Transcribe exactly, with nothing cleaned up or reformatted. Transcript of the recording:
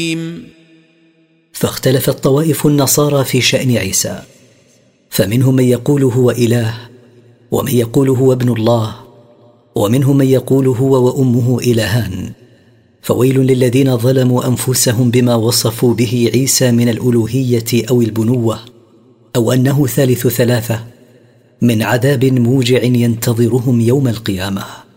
فاختلفت طوائف النصارى في شأن عيسى، فمنهم من يقول هو إله، ومن يقول هو ابن الله، ومنهم من يقول هو وأمه إلهان. فويل للذين ظلموا أنفسهم بما وصفوا به عيسى من الألوهية أو البنوة أو أنه ثالث ثلاثة، من عذاب موجع ينتظرهم يوم القيامة.